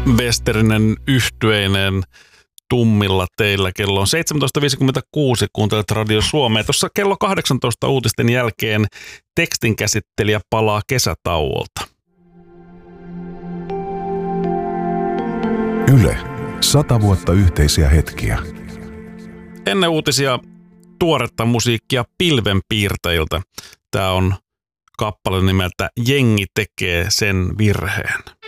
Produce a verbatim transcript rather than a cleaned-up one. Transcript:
Westerinen yhtyeinen tummilla teillä. Kello on seitsemäntoista viisikymmentäkuusi, kuuntelet Radio Suomea. Tuossa kello kahdeksantoista uutisten jälkeen tekstinkäsittelijä palaa kesätauolta. Yle. Sata vuotta yhteisiä hetkiä. Ennen uutisia tuoretta musiikkia pilvenpiirtäjiltä. Tämä on kappale nimeltä Jengi tekee sen virheen.